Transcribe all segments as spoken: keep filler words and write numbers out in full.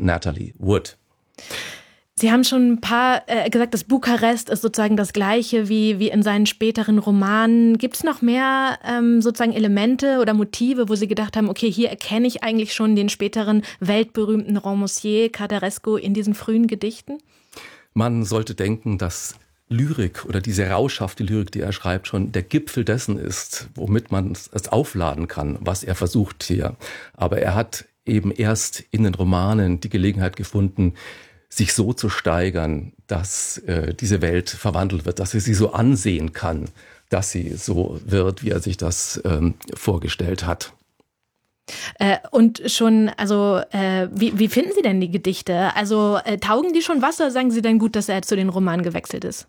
Natalie Wood. Sie haben schon ein paar äh, gesagt, dass Bukarest ist sozusagen das Gleiche wie, wie in seinen späteren Romanen. Gibt es noch mehr ähm, sozusagen Elemente oder Motive, wo Sie gedacht haben, okay, hier erkenne ich eigentlich schon den späteren weltberühmten Romancier Catarescu in diesen frühen Gedichten? Man sollte denken, dass Lyrik oder diese rauschhafte Lyrik, die er schreibt, schon der Gipfel dessen ist, womit man es aufladen kann, was er versucht hier. Aber er hat eben erst in den Romanen die Gelegenheit gefunden, sich so zu steigern, dass äh, diese Welt verwandelt wird, dass er sie so ansehen kann, dass sie so wird, wie er sich das ähm, vorgestellt hat. Äh, und schon, also äh, wie, wie finden Sie denn die Gedichte? Also äh, taugen die schon was oder sagen Sie denn gut, dass er zu den Romanen gewechselt ist?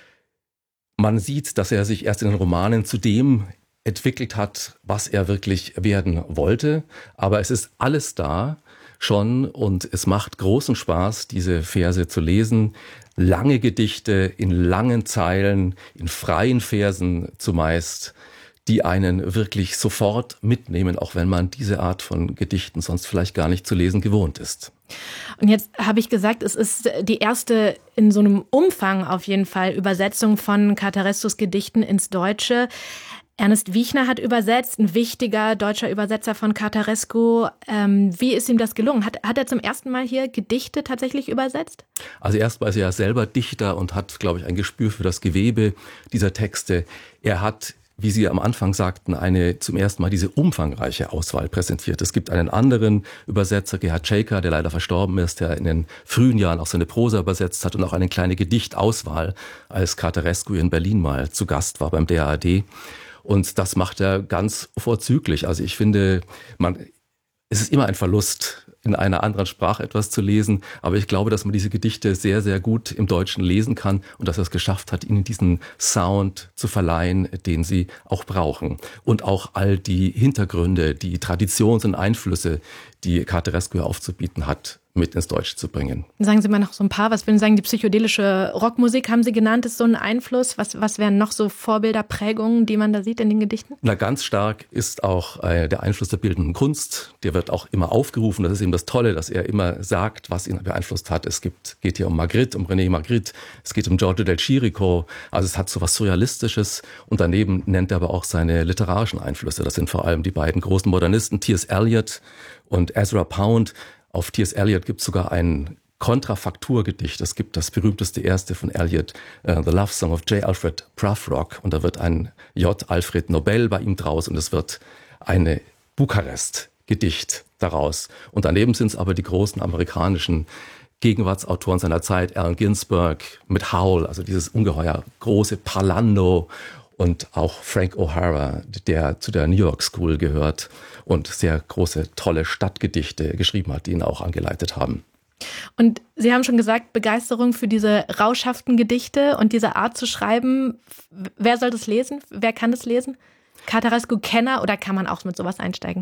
Man sieht, dass er sich erst in den Romanen zu dem entwickelt hat, was er wirklich werden wollte. Aber es ist alles da schon und es macht großen Spaß, diese Verse zu lesen. Lange Gedichte in langen Zeilen, in freien Versen zumeist, die einen wirklich sofort mitnehmen, auch wenn man diese Art von Gedichten sonst vielleicht gar nicht zu lesen gewohnt ist. Und jetzt habe ich gesagt, es ist die erste in so einem Umfang auf jeden Fall Übersetzung von Catarescus Gedichten ins Deutsche. Ernest Wiechner hat übersetzt, ein wichtiger deutscher Übersetzer von Catarescu. Ähm, wie ist ihm das gelungen? Hat, hat er zum ersten Mal hier Gedichte tatsächlich übersetzt? Also erstmal ist er ja selber Dichter und hat, glaube ich, ein Gespür für das Gewebe dieser Texte. Er hat, wie Sie am Anfang sagten, eine zum ersten Mal diese umfangreiche Auswahl präsentiert. Es gibt einen anderen Übersetzer, Gerhard Schäker, der leider verstorben ist, der in den frühen Jahren auch seine Prosa übersetzt hat und auch eine kleine Gedichtauswahl, als Catarescu in Berlin mal zu Gast war beim D A D. Und das macht er ganz vorzüglich. Also ich finde, man, es ist immer ein Verlust, in einer anderen Sprache etwas zu lesen. Aber ich glaube, dass man diese Gedichte sehr, sehr gut im Deutschen lesen kann und dass er es geschafft hat, ihnen diesen Sound zu verleihen, den sie auch brauchen. Und auch all die Hintergründe, die Traditions- und Einflüsse, die Catarescu aufzubieten hat, mit ins Deutsche zu bringen. Sagen Sie mal noch so ein paar, was würden Sie sagen, die psychedelische Rockmusik haben Sie genannt, ist so ein Einfluss. Was, was wären noch so Vorbilder, Prägungen, die man da sieht in den Gedichten? Na, ganz stark ist auch äh, der Einfluss der bildenden Kunst. Der wird auch immer aufgerufen. Das ist eben das Tolle, dass er immer sagt, was ihn beeinflusst hat. Es gibt, geht hier um Magritte, um René Magritte. Es geht um Giorgio del Chirico. Also es hat so was Surrealistisches. Und daneben nennt er aber auch seine literarischen Einflüsse. Das sind vor allem die beiden großen Modernisten, T S. Eliot und Ezra Pound. Auf T S. Eliot gibt es sogar ein Kontrafakturgedicht. Es gibt das berühmteste erste von Eliot, uh, The Love Song of J. Alfred Prufrock. Und da wird ein J. Alfred Nobel bei ihm draus und es wird eine Bukarest-Gedicht daraus. Und daneben sind es aber die großen amerikanischen Gegenwartsautoren seiner Zeit, Allen Ginsberg mit Howl, also dieses ungeheuer große Parlando, und auch Frank O'Hara, der zu der New York School gehört und sehr große, tolle Stadtgedichte geschrieben hat, die ihn auch angeleitet haben. Und Sie haben schon gesagt, Begeisterung für diese rauschhaften Gedichte und diese Art zu schreiben. Wer soll das lesen? Wer kann das lesen? Catarescu-Kenner oder kann man auch mit sowas einsteigen?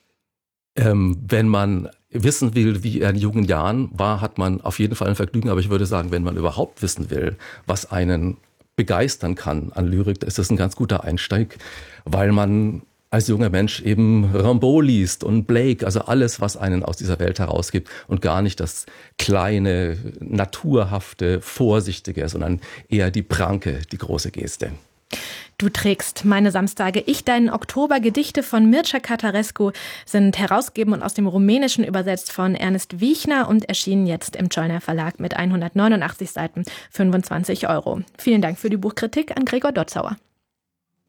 Ähm, wenn man wissen will, wie er in jungen Jahren war, hat man auf jeden Fall ein Vergnügen. Aber ich würde sagen, wenn man überhaupt wissen will, was einen begeistern kann an Lyrik, ist das ein ganz guter Einstieg, weil man als junger Mensch eben Rimbaud liest und Blake, also alles, was einen aus dieser Welt herausgibt und gar nicht das kleine, naturhafte, vorsichtige, sondern eher die Pranke, die große Geste. Du trägst meine Samstage, ich deinen Oktober. Gedichte von Mircea Catarescu sind herausgegeben und aus dem Rumänischen übersetzt von Ernest Wiechner und erschienen jetzt im Zollner Verlag mit hundertneunundachtzig Seiten, fünfundzwanzig Euro. Vielen Dank für die Buchkritik an Gregor Dotzauer.